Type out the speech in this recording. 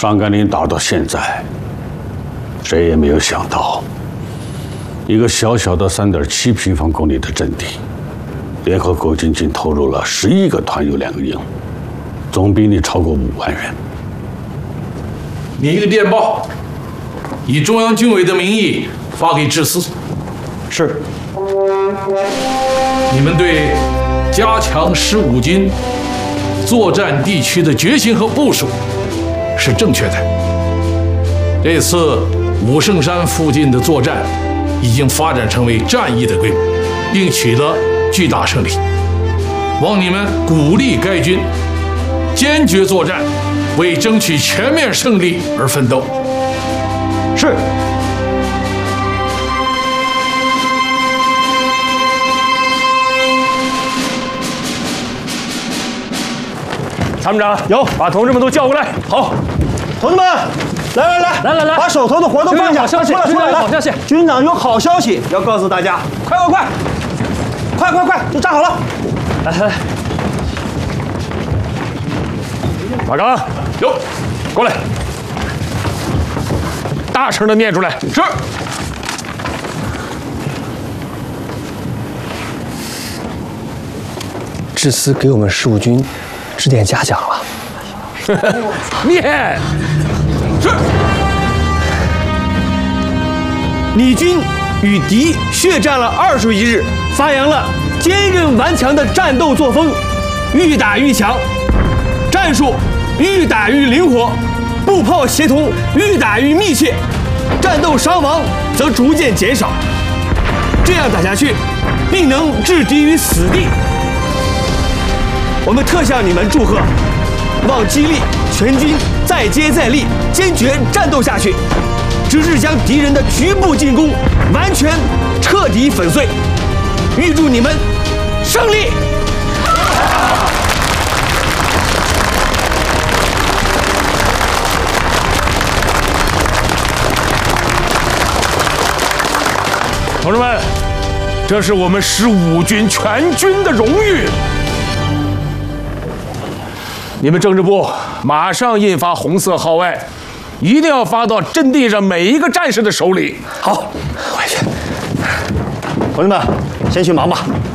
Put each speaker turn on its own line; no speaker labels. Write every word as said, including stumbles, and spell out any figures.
上甘岭打到现在，谁也没有想到，一个小小的三点七平方公里的阵地，联合国军竟投入了十一个团有两个营，总兵力超过五万人。
你一个电报，以中央军委的名义发给志司。
是。
你们对加强十五军作战地区的决心和部署是正确的。这次武圣山附近的作战已经发展成为战役的规模，并取得巨大胜利。望你们鼓励该军坚决作战，为争取全面胜利而奋斗。
是。参谋长，有，把同志们都叫过来。好，同志们，来来来，
来来来，
把手头的活动放下。
好消息，军长有好消息，
军长有好消息要告诉大家，快快快，快快快，都站好了。
来来，
马刚，
有，
过来，大声的念出来。
是。
志司给我们十五军指点嘉奖了。
念。
是。你军与敌血战了二十一日，发扬了坚韧顽强的战斗作风，愈打愈强，战术愈打愈灵活，步炮协同愈打愈密切，战斗伤亡则逐渐减少。这样打下去，定能置敌于死地。我们特向你们祝贺，望激励全军再接再厉，坚决战斗下去，直至将敌人的局部进攻完全彻底粉碎。预祝你们胜利！
同志们，这是我们十五军全军的荣誉。你们政治部马上印发红色号外，一定要发到阵地上每一个战士的手里。
好，
回去。
同志们，先去忙吧。